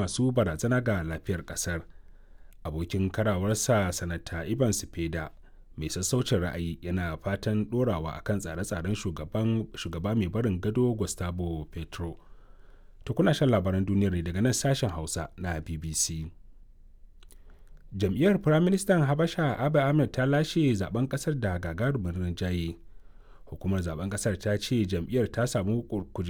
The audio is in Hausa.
masu barazana ga lafiyar ƙasar. Abokin karawarsa sanata Ivan Sipeda mai sassaucin ra'ayi yana fatan ɗorawa akan tsare-tsaren shugaba mai barin gado Gustavo Petro. To kuna shan labaran duniyar ne daga nan sashen Hausa na BBC. Jam'iyyar Firaministan Habasha Abiy Ahmed ta lashe zaben kasar da gagarumin rinjaye. Hukumar zaben kasar ta ce jam'iyyar ta samu